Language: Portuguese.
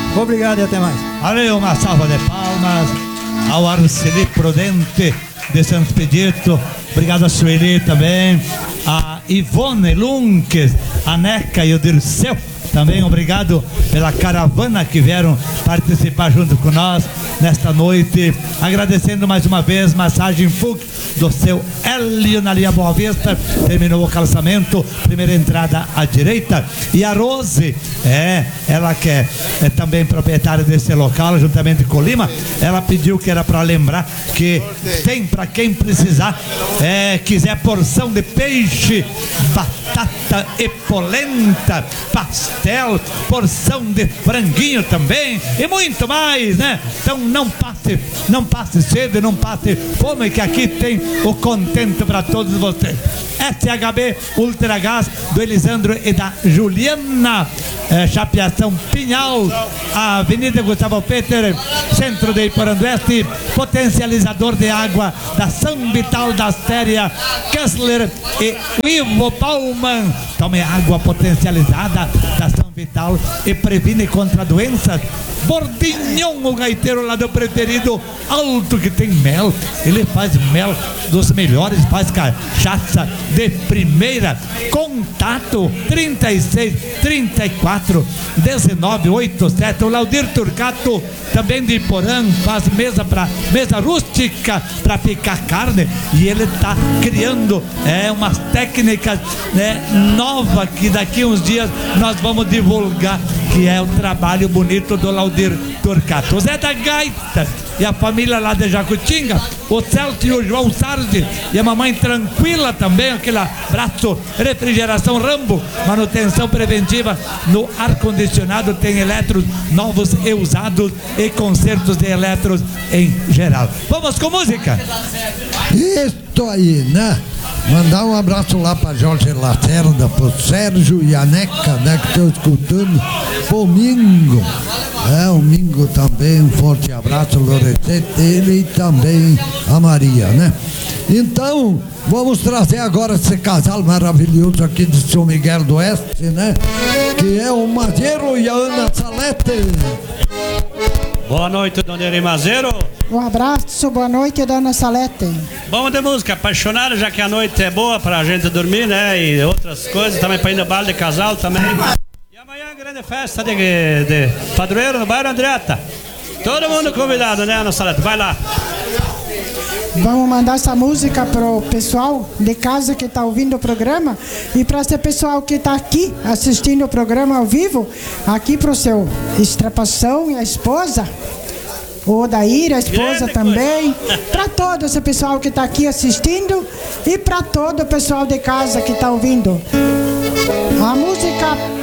Obrigado e até mais. Valeu, uma salva de palmas ao Arceli Prudente de Santo Expedito. Obrigado a Sueli também, a Ivone Lunques, a Neca e o Dirceu. Também obrigado pela caravana que vieram participar junto com nós nesta noite. Agradecendo mais uma vez Massagem Fug do seu Hélio na linha Boa Vista. Terminou o calçamento, primeira entrada à direita. E a Rose, ela que é também proprietária desse local, juntamente com Lima. Ela pediu que era para lembrar que tem para quem precisar, quiser porção de peixe, batata e polenta, pastel, porção de franguinho também e muito mais, né? Então não passe sede, não passe fome, que aqui tem o contento para todos vocês. SHB Ultra Gás do Elisandro e da Juliana, Chapeação Pinhal, a Avenida Gustavo Peter, centro de Iporandueste, potencializador de água da São Vital da Astéria, Kessler e Ivo Bauman. Tome água potencializada da São Vital e previne contra doenças. Bordinhão, o gaiteiro lá do preferido alto, que tem mel. Ele faz mel dos melhores, faz cachaça de primeira. Contato 36 34 19 87. O Laudir Turcato, também de Iporã, faz mesa rústica para picar carne, e ele está criando umas técnicas novas que daqui uns dias nós vamos divulgar, que é o trabalho bonito do Laudir Turcato. O Zé da Gaita e a família lá de Jacutinga, o Celso e o João Sardi e a mamãe Tranquila também, aquele abraço. Refrigeração Rambo, manutenção preventiva no ar-condicionado, tem eletros novos e usados e consertos de eletros em geral. Vamos com música? Isso aí, né? Mandar um abraço lá para Jorge Lacerda, pro Sérgio e a Neca, né, que estão escutando. Pro Mingo, o Mingo também, um forte abraço, Loretete, ele e também a Maria, né? Então, vamos trazer agora esse casal maravilhoso aqui de São Miguel do Oeste, né? Que é o Mazeiro e a Ana Salete. Boa noite, dona Eri Mazeiro. Um abraço, boa noite, dona Salete. Vamos de música, apaixonado, já que a noite é boa pra gente dormir, né? E outras coisas, também pra ir no baile de casal também. E amanhã grande festa de padroeiro no bairro Andretta. Todo mundo convidado, né, Ana Salete? Vai lá. Vamos mandar essa música pro pessoal de casa que está ouvindo o programa, e para esse pessoal que está aqui assistindo o programa ao vivo, aqui pro seu Estrapação e a esposa, o Odair, a esposa também, para todo esse pessoal que está aqui assistindo e para todo o pessoal de casa que está ouvindo. A música